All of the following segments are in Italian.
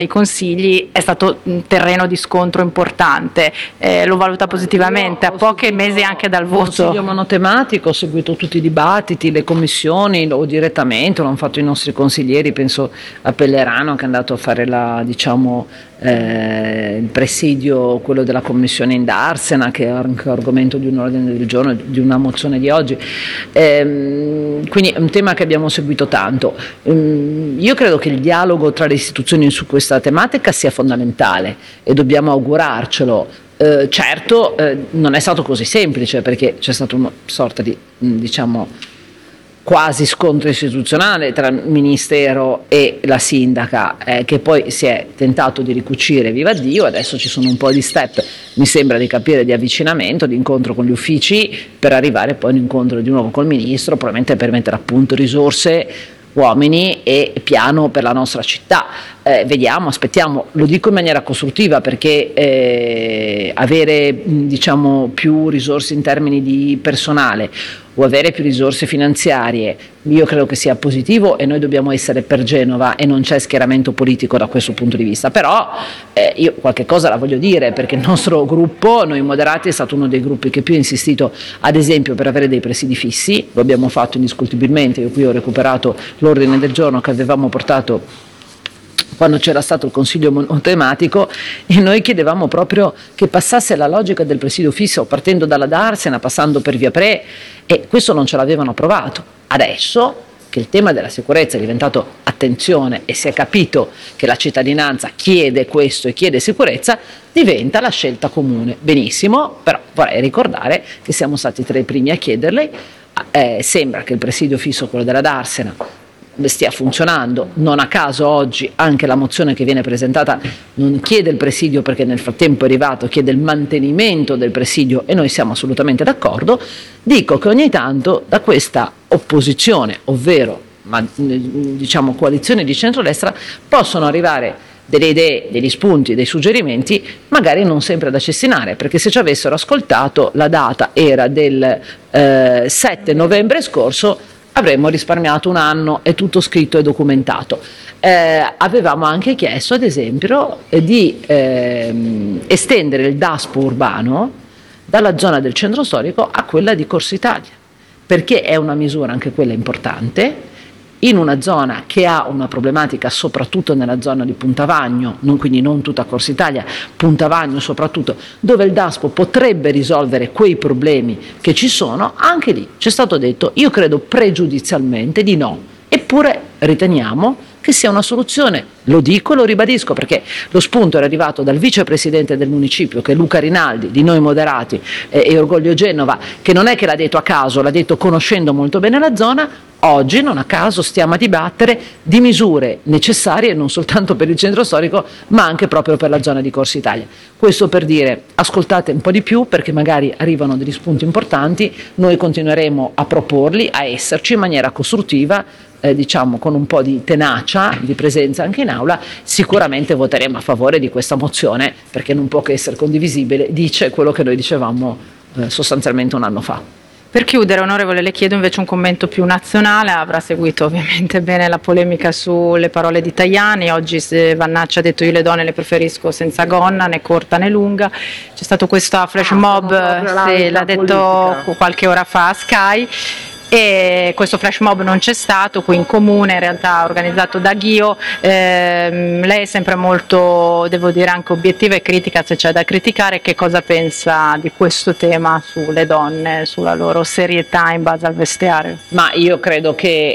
i consigli è stato un terreno di scontro importante, lo valuta positivamente a pochi mesi anche dal voto. Consiglio monotematico, ho seguito tutti i dibattiti, le commissioni, o direttamente, l'hanno fatto i nostri consiglieri, penso a Pellerano che è andato a fare il presidio, quello della commissione in Darsena, che è anche argomento di un ordine del giorno, di una mozione di oggi, quindi è un tema che abbiamo seguito tanto. Io credo che il dialogo tra le istituzioni su questa tematica sia fondamentale e dobbiamo augurarcelo. Certo, non è stato così semplice, perché c'è stata una sorta di, quasi scontro istituzionale tra il Ministero e la sindaca, che poi si è tentato di ricucire, viva Dio. Adesso ci sono un po' di step, mi sembra di capire, di avvicinamento, di incontro con gli uffici, per arrivare poi a un incontro di nuovo col Ministro, probabilmente per mettere appunto risorse, uomini e piano per la nostra città. Vediamo, aspettiamo, lo dico in maniera costruttiva, perché avere più risorse in termini di personale o avere più risorse finanziarie io credo che sia positivo, e noi dobbiamo essere per Genova e non c'è schieramento politico da questo punto di vista. Però io qualche cosa la voglio dire, perché il nostro gruppo, Noi Moderati, è stato uno dei gruppi che più ha insistito, ad esempio, per avere dei presidi fissi. Lo abbiamo fatto indiscutibilmente. Io qui ho recuperato l'ordine del giorno che avevamo portato quando c'era stato il consiglio monotematico, e noi chiedevamo proprio che passasse la logica del presidio fisso, partendo dalla Darsena, passando per Via Pre, e questo non ce l'avevano approvato. Adesso che il tema della sicurezza è diventato attenzione e si è capito che la cittadinanza chiede questo e chiede sicurezza, diventa la scelta comune. Benissimo, però vorrei ricordare che siamo stati tra i primi a chiederle. Sembra che il presidio fisso, quello della Darsena, stia funzionando. Non a caso oggi anche la mozione che viene presentata non chiede il presidio, perché nel frattempo è arrivato, chiede il mantenimento del presidio, e noi siamo assolutamente d'accordo. Dico che ogni tanto da questa opposizione, ovvero coalizione di centrodestra, possono arrivare delle idee, degli spunti, dei suggerimenti, magari non sempre da cestinare, perché se ci avessero ascoltato, la data era del 7 novembre scorso, avremmo risparmiato un anno, è tutto scritto e documentato. Avevamo anche chiesto, ad esempio, di estendere il DASPO urbano dalla zona del centro storico a quella di Corso Italia, perché è una misura anche quella importante, in una zona che ha una problematica soprattutto nella zona di Puntavagno, quindi non tutta Corso Italia, Puntavagno soprattutto, dove il DASPO potrebbe risolvere quei problemi che ci sono. Anche lì c'è stato detto, io credo pregiudizialmente, di no, eppure riteniamo che sia una soluzione. Lo dico e lo ribadisco, perché lo spunto era arrivato dal vicepresidente del municipio, che è Luca Rinaldi, di Noi Moderati e Orgoglio Genova, che non è che l'ha detto a caso, l'ha detto conoscendo molto bene la zona. Oggi non a caso stiamo a dibattere di misure necessarie non soltanto per il centro storico, ma anche proprio per la zona di Corso Italia. Questo per dire, ascoltate un po' di più, perché magari arrivano degli spunti importanti. Noi continueremo a proporli, a esserci in maniera costruttiva, con un po' di tenacia, di presenza anche in aula. Sicuramente voteremo a favore di questa mozione, perché non può che essere condivisibile, dice quello che noi dicevamo sostanzialmente un anno fa. Per chiudere, onorevole, le chiedo invece un commento più nazionale. Avrà seguito ovviamente bene la polemica sulle parole di Tajani. Oggi Vannacci ha detto: io le donne le preferisco senza gonna, né corta né lunga. C'è stato questo flash mob, l'ha detto qualche ora fa a Sky, e questo flash mob non c'è stato qui in comune, in realtà organizzato da Ghio. Lei è sempre molto, devo dire, anche obiettiva e critica se c'è da criticare. Che cosa pensa di questo tema sulle donne, sulla loro serietà in base al vestiario? Ma io credo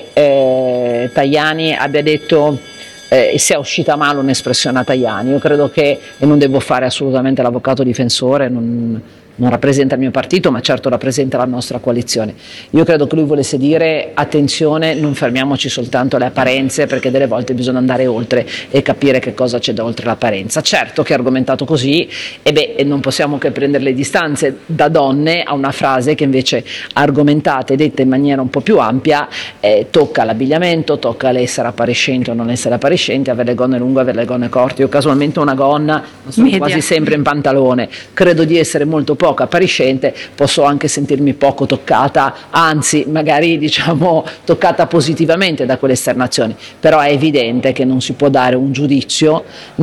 che Tajani abbia detto, sia uscita male un'espressione a Tajani. Io credo che, e non devo fare assolutamente l'avvocato difensore, non rappresenta il mio partito, ma certo rappresenta la nostra coalizione. Io credo che lui volesse dire: attenzione, non fermiamoci soltanto alle apparenze, perché delle volte bisogna andare oltre e capire che cosa c'è da oltre l'apparenza. Certo che argomentato così, non possiamo che prendere le distanze da donne a una frase che invece argomentata e detta in maniera un po' più ampia tocca l'abbigliamento, tocca l'essere appariscente o non essere appariscente, avere le gonne lunghe, avere le gonne corte. Io casualmente ho una gonna, sono quasi sempre in pantalone, credo di essere molto poco appariscente, posso anche sentirmi poco toccata, anzi magari toccata positivamente da quelle esternazioni, però è evidente che non si può dare un giudizio